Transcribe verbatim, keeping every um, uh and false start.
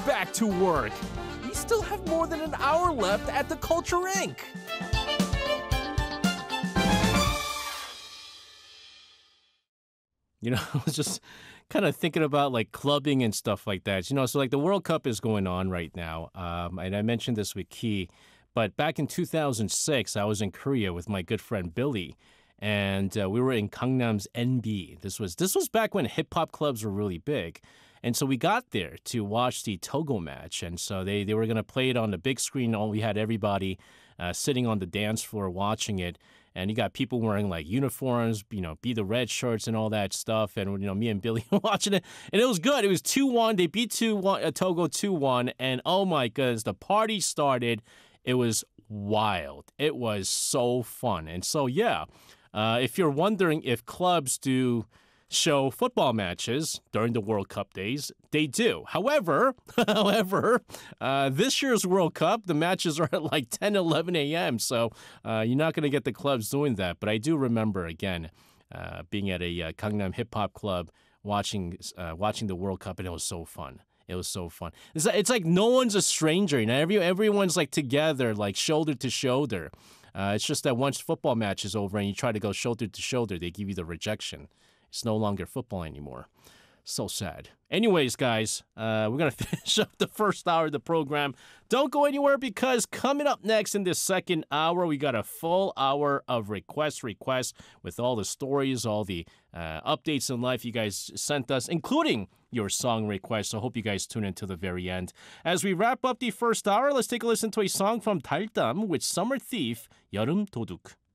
back to work. We still have more than an hour left at the Culture Incorporated. You know, I was just kind of thinking about like clubbing and stuff like that. You know, so like the World Cup is going on right now. Um, and I mentioned this with Key, but back in two thousand six, I was in Korea with my good friend Billy. And uh, we were in Gangnam's N B. This was this was back when hip hop clubs were really big. And so we got there to watch the Togo match. And so they, they were going to play it on the big screen. All we had everybody uh, sitting on the dance floor watching it. And you got people wearing like uniforms, you know, be the red shirts and all that stuff. And, you know, me and Billy watching it. And it was good. It was two one. They beat two one, uh, Togo two one. And oh my goodness, the party started. It was wild. It was so fun. And so, yeah, uh, if you're wondering if clubs do show football matches during the World Cup days, they do. However, however, uh, this year's World Cup, the matches are at like ten, eleven a.m., so uh, you're not going to get the clubs doing that. But I do remember, again, uh, being at a uh, Gangnam hip-hop club, watching uh, watching the World Cup, and it was so fun. It was so fun. It's like, it's like no one's a stranger. You know, Every, everyone's like together, like shoulder to shoulder. Uh, it's just that once football match is over and you try to go shoulder to shoulder, they give you the rejection. It's no longer football anymore. So sad. Anyways, guys, uh, we're going to finish up the first hour of the program. Don't go anywhere because coming up next in this second hour, we got a full hour of request requests with all the stories, all the uh, updates in life you guys sent us, including your song requests. So I hope you guys tune in to the very end. As we wrap up the first hour, let's take a listen to a song from 달담 with Summer Thief, 여름 도둑.